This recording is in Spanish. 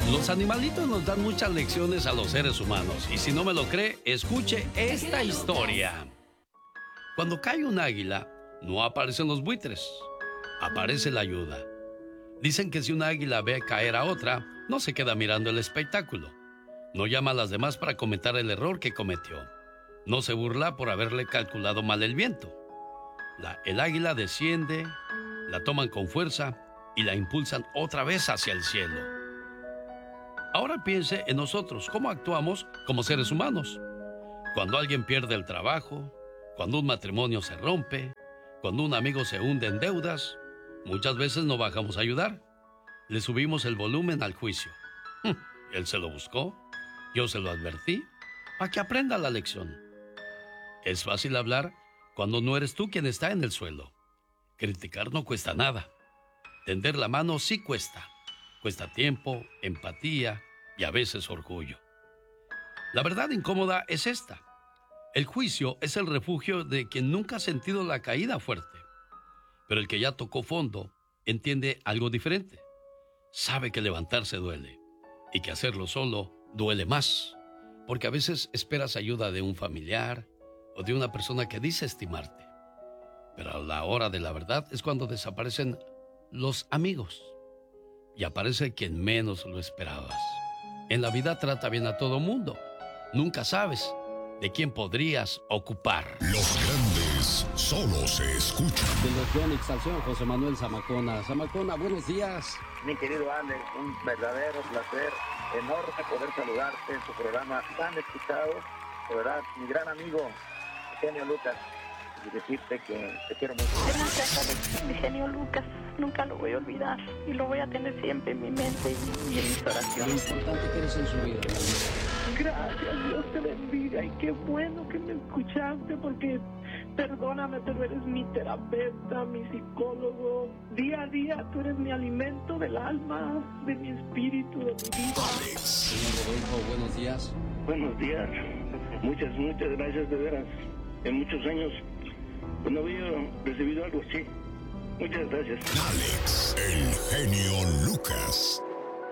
Los animalitos nos dan muchas lecciones a los seres humanos y si no me lo cree, escuche esta historia. Cuando cae un águila, no aparecen los buitres, aparece la ayuda. Dicen que si un águila ve caer a otra, no se queda mirando el espectáculo. No llama a las demás para comentar el error que cometió. No se burla por haberle calculado mal el viento. El águila desciende, la toman con fuerza y la impulsan otra vez hacia el cielo. Ahora piense en nosotros, cómo actuamos como seres humanos. Cuando alguien pierde el trabajo, cuando un matrimonio se rompe, cuando un amigo se hunde en deudas, muchas veces no bajamos a ayudar. Le subimos el volumen al juicio. Él se lo buscó, yo se lo advertí, para que aprenda la lección. Es fácil hablar cuando no eres tú quien está en el suelo. Criticar no cuesta nada. Tender la mano sí cuesta. Cuesta tiempo, empatía y a veces orgullo. La verdad incómoda es esta. El juicio es el refugio de quien nunca ha sentido la caída fuerte. Pero el que ya tocó fondo entiende algo diferente. Sabe que levantarse duele y que hacerlo solo duele más. Porque a veces esperas ayuda de un familiar o de una persona que dice estimarte. Pero a la hora de la verdad es cuando desaparecen los amigos y aparece quien menos lo esperabas. En la vida trata bien a todo mundo. Nunca sabes de quién podrías ocupar. Los grandes solo se escuchan. De los Yonix al señor José Manuel Zamacona. Zamacona, buenos días. Mi querido Alex, un verdadero placer, enorme poder saludarte en tu programa tan escuchado. De verdad, mi gran amigo, Genio Lucas, y decirte que te quiero mucho. Gracias, Alex. Mi genio Lucas, nunca lo voy a olvidar y lo voy a tener siempre en mi mente y en mis Lo oraciones. importante que eres en su vida. Gracias, Dios te bendiga y qué bueno que me escuchaste porque perdóname, pero eres mi terapeuta, mi psicólogo. Día a día tú eres mi alimento del alma, de mi espíritu, de mi vida. Señor Rodolfo, buenos días. Buenos días. Muchas gracias de veras. En muchos años pues no había recibido algo así. Muchas gracias. Alex, el genio Lucas.